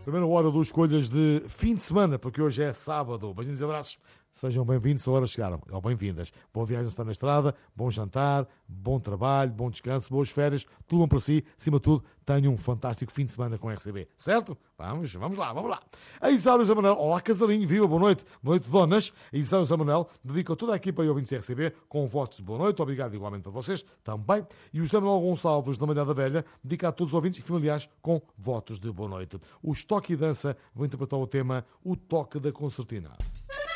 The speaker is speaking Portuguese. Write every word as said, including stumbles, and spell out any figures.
Primeira hora dos escolhas de fim de semana, porque hoje é sábado. Beijinhos e abraços. Sejam bem-vindos, a hora chegaram. Ou bem-vindas. Boa viagem se está na estrada, bom jantar, bom trabalho, bom descanso, boas férias, tudo bom para si. Acima de tudo, tenham um fantástico fim de semana com a R C B. Certo? Vamos, vamos lá, vamos lá. A Isaura José Manuel, olá casalinho, viva, boa noite. Boa noite, donas. A Isaura José Manuel dedica toda a equipa e ouvintes da R C B com votos de boa noite. Obrigado igualmente para vocês também. E o José Manuel Gonçalves, da Malhada Velha, dedica a todos os ouvintes e familiares com votos de boa noite. O Toque e Dança vão interpretar o tema O Toque da Concertina.